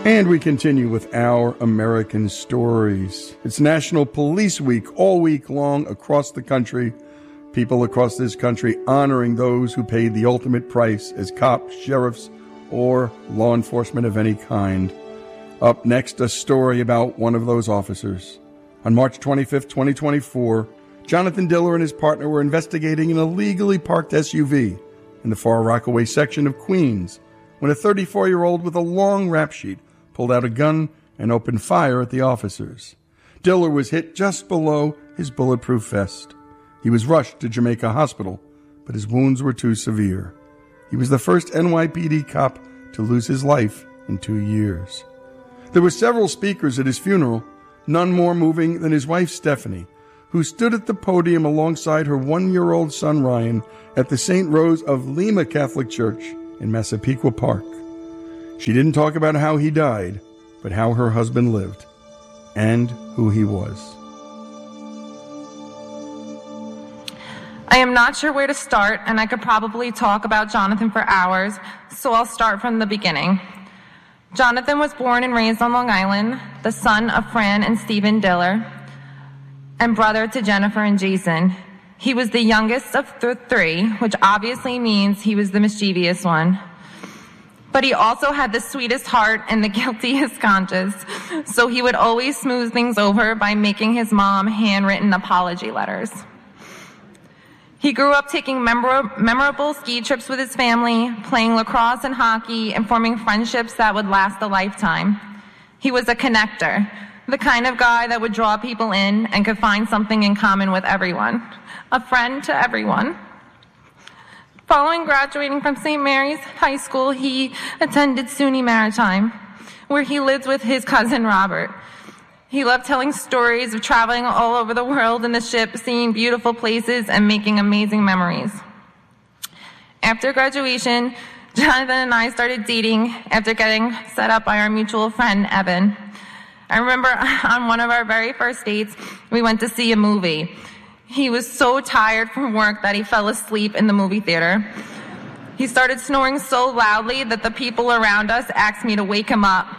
And we continue with Our American Stories. It's National Police Week all week long across the country. People across this country honoring those who paid the ultimate price as cops, sheriffs, or law enforcement of any kind. Up next, a story about one of those officers. On March 25th, 2024, Jonathan Diller and his partner were investigating an illegally parked SUV in the Far Rockaway section of Queens when a 34-year-old with a long rap sheet pulled out a gun and opened fire at the officers. Diller was hit just below his bulletproof vest. He was rushed to Jamaica Hospital, but his wounds were too severe. He was the first NYPD cop to lose his life in 2 years. There were several speakers at his funeral, none more moving than his wife Stephanie, who stood at the podium alongside her 1-year-old son Ryan at the St. Rose of Lima Catholic Church in Massapequa Park. She didn't talk about how he died, but how her husband lived and who he was. I am not sure where to start, and I could probably talk about Jonathan for hours, so I'll start from the beginning. Jonathan was born and raised on Long Island, the son of Fran and Stephen Diller, and brother to Jennifer and Jason. He was the youngest of the three, which obviously means he was the mischievous one. But he also had the sweetest heart and the guiltiest conscience, so he would always smooth things over by making his mom handwritten apology letters. He grew up taking memorable ski trips with his family, playing lacrosse and hockey, and forming friendships that would last a lifetime. He was a connector, the kind of guy that would draw people in and could find something in common with everyone, a friend to everyone. Following graduating from St. Mary's High School, he attended SUNY Maritime, where he lived with his cousin Robert. He loved telling stories of traveling all over the world in the ship, seeing beautiful places, and making amazing memories. After graduation, Jonathan and I started dating after getting set up by our mutual friend, Evan. I remember on one of our very first dates, we went to see a movie. He was so tired from work that he fell asleep in the movie theater. He started snoring so loudly that the people around us asked me to wake him up.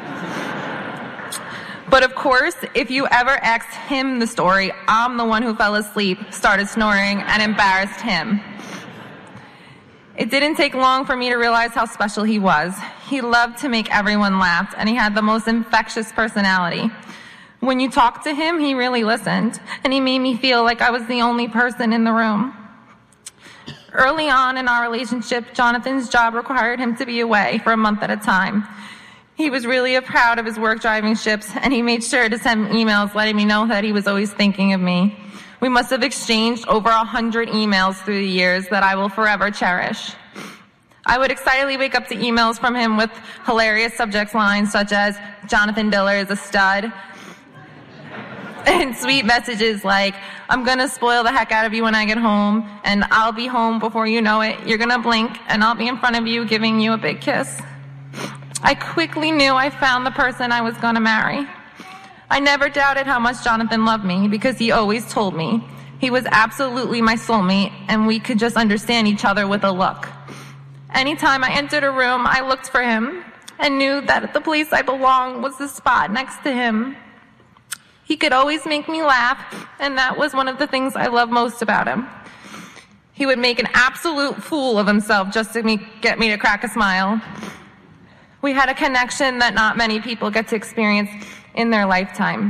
But of course, if you ever asked him the story, I'm the one who fell asleep, started snoring, and embarrassed him. It didn't take long for me to realize how special he was. He loved to make everyone laugh, and he had the most infectious personality. When you talked to him, he really listened, and he made me feel like I was the only person in the room. Early on in our relationship, Jonathan's job required him to be away for a month at a time. He was really proud of his work driving ships, and he made sure to send emails letting me know that he was always thinking of me. We must have exchanged over 100 emails through the years that I will forever cherish. I would excitedly wake up to emails from him with hilarious subject lines such as, "Jonathan Diller is a stud," and sweet messages like, "I'm gonna spoil the heck out of you when I get home, and I'll be home before you know it. You're gonna blink, and I'll be in front of you giving you a big kiss." I quickly knew I found the person I was gonna marry. I never doubted how much Jonathan loved me because he always told me. He was absolutely my soulmate, and we could just understand each other with a look. Anytime I entered a room, I looked for him and knew that the place I belonged was the spot next to him. He could always make me laugh, and that was one of the things I loved most about him. He would make an absolute fool of himself just to get me to crack a smile. We had a connection that not many people get to experience in their lifetime.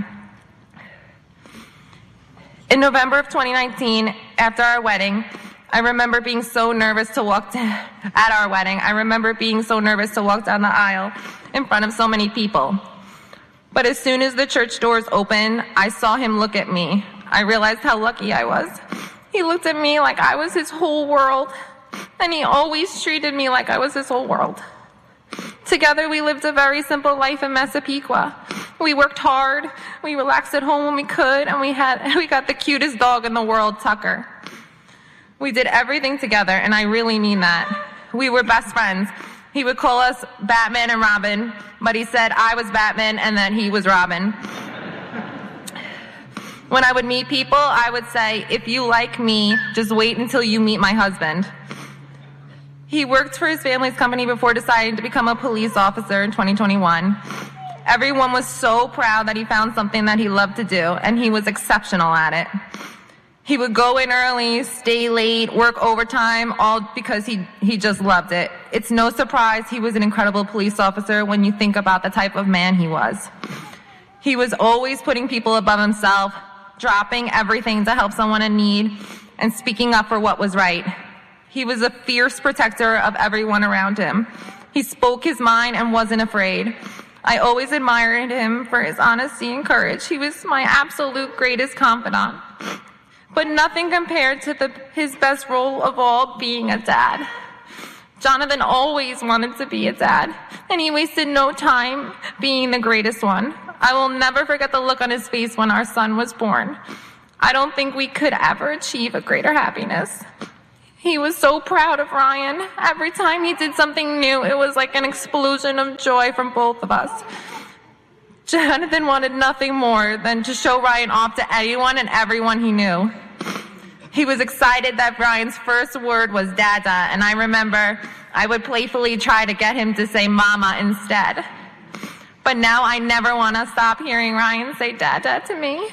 In November of 2019, after our wedding, I remember being so nervous to walk at our wedding. I remember being so nervous to walk down the aisle in front of so many people. But as soon as the church doors opened, I saw him look at me. I realized how lucky I was. He looked at me like I was his whole world, and he always treated me like I was his whole world. Together, we lived a very simple life in Massapequa. We worked hard, we relaxed at home when we could, and we got the cutest dog in the world, Tucker. We did everything together, and I really mean that. We were best friends. He would call us Batman and Robin, but he said I was Batman and that he was Robin. When I would meet people, I would say, "If you like me, just wait until you meet my husband." He worked for his family's company before deciding to become a police officer in 2021. Everyone was so proud that he found something that he loved to do, and he was exceptional at it. He would go in early, stay late, work overtime, all because he just loved it. It's no surprise he was an incredible police officer when you think about the type of man he was. He was always putting people above himself, dropping everything to help someone in need, and speaking up for what was right. He was a fierce protector of everyone around him. He spoke his mind and wasn't afraid. I always admired him for his honesty and courage. He was my absolute greatest confidant. But nothing compared to his best role of all, being a dad. Jonathan always wanted to be a dad, and he wasted no time being the greatest one. I will never forget the look on his face when our son was born. I don't think we could ever achieve a greater happiness. He was so proud of Ryan. Every time he did something new, it was like an explosion of joy from both of us. Jonathan wanted nothing more than to show Ryan off to anyone and everyone he knew. He was excited that Ryan's first word was Dada, and I remember I would playfully try to get him to say Mama instead. But now I never want to stop hearing Ryan say Dada to me.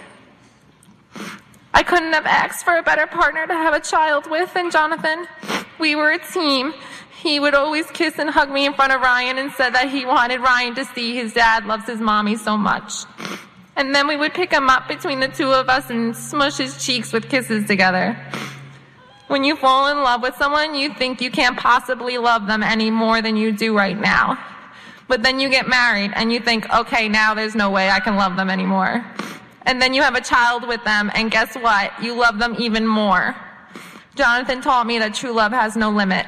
I couldn't have asked for a better partner to have a child with than Jonathan. We were a team. He would always kiss and hug me in front of Ryan and said that he wanted Ryan to see his dad loves his mommy so much. And then we would pick him up between the two of us and smush his cheeks with kisses together. When you fall in love with someone, you think you can't possibly love them any more than you do right now. But then you get married and you think, okay, now there's no way I can love them anymore. And then you have a child with them, and guess what? You love them even more. Jonathan taught me that true love has no limit.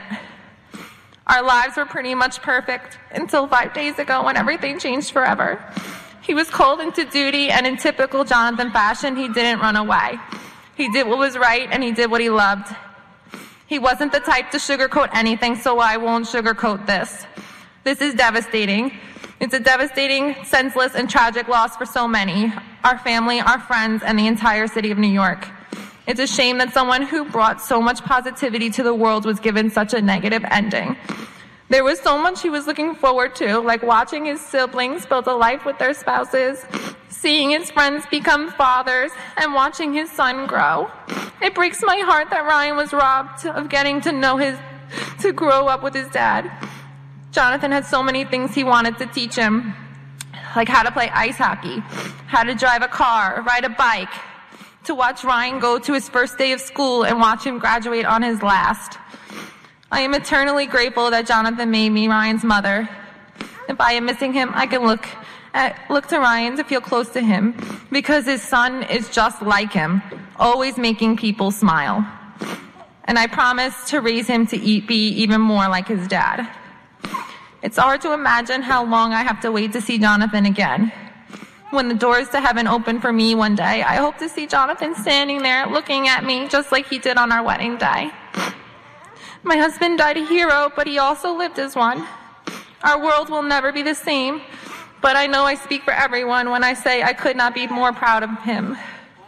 Our lives were pretty much perfect until 5 days ago when everything changed forever. He was called into duty, and in typical Jonathan fashion, he didn't run away. He did what was right, and he did what he loved. He wasn't the type to sugarcoat anything, so I won't sugarcoat this. This is devastating. It's a devastating, senseless, and tragic loss for so many. Our family, our friends, and the entire city of New York. It's a shame that someone who brought so much positivity to the world was given such a negative ending. There was so much he was looking forward to, like watching his siblings build a life with their spouses, seeing his friends become fathers, and watching his son grow. It breaks my heart that Ryan was robbed of getting to grow up with his dad. Jonathan had so many things he wanted to teach him, like how to play ice hockey, how to drive a car, ride a bike, to watch Ryan go to his first day of school and watch him graduate on his last. I am eternally grateful that Jonathan made me Ryan's mother. If I am missing him, I can look to Ryan to feel close to him, because his son is just like him, always making people smile. And I promise to raise him to be even more like his dad. It's hard to imagine how long I have to wait to see Jonathan again. When the doors to heaven open for me one day, I hope to see Jonathan standing there looking at me just like he did on our wedding day. My husband died a hero, but he also lived as one. Our world will never be the same, but I know I speak for everyone when I say I could not be more proud of him.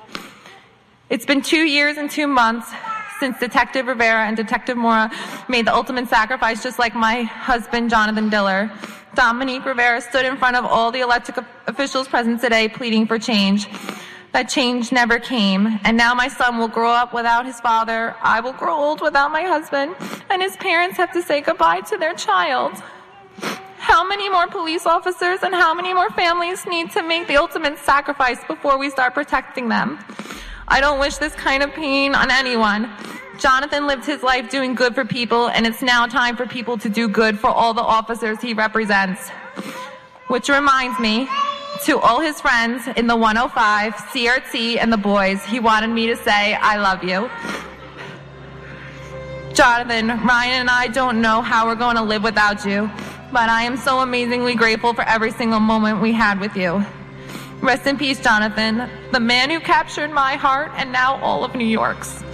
It's been 2 years and 2 months since Detective Rivera and Detective Mora made the ultimate sacrifice, just like my husband, Jonathan Diller. Dominique Rivera stood in front of all the elected officials present today pleading for change. That change never came, and now my son will grow up without his father, I will grow old without my husband, and his parents have to say goodbye to their child. How many more police officers and how many more families need to make the ultimate sacrifice before we start protecting them? I don't wish this kind of pain on anyone. Jonathan lived his life doing good for people, and it's now time for people to do good for all the officers he represents. Which reminds me, to all his friends in the 105, CRT, and the boys, he wanted me to say, I love you. Jonathan, Ryan and I don't know how we're going to live without you, but I am so amazingly grateful for every single moment we had with you. Rest in peace, Jonathan, the man who captured my heart and now all of New York's.